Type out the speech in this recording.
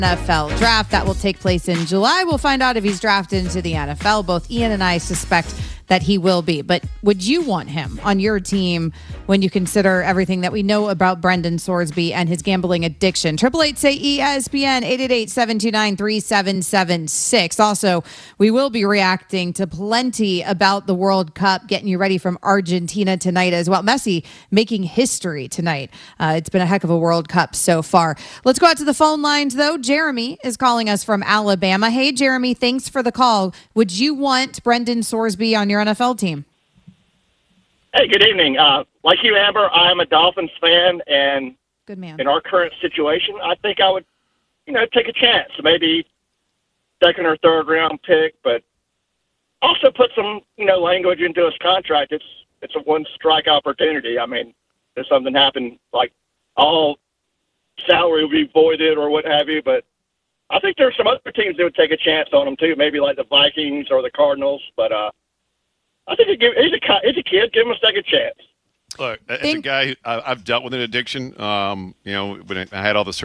NFL draft that will take place in July. We'll find out if he's drafted into the NFL. Both Ian and I suspect that he will be. But would you want him on your team when you consider everything that we know about Brendan Sorsby and his gambling addiction? 888-SAY-ESPN, 888-729-3776. Also, we will be reacting to plenty about the World Cup, getting you ready from Argentina tonight as well. Messi making history tonight. It's been a heck of a World Cup so far. Let's go out to the phone lines, though. Jeremy is calling us from Alabama. Hey, Jeremy, thanks for the call. Would you want Brendan Sorsby on your NFL team? Hey, good evening. Like you, Amber, I'm a Dolphins fan, and good man. In our current situation, I think I would, take a chance. Maybe second or third round pick, but also put some, language into his contract. It's a one strike opportunity. I mean, if something happened, like all salary would be voided or what have you. But I think there's some other teams that would take a chance on him too. Maybe like the Vikings or the Cardinals. But I think he's a kid. Give him a second chance. Look, as a guy, I've dealt with an addiction. When I had all the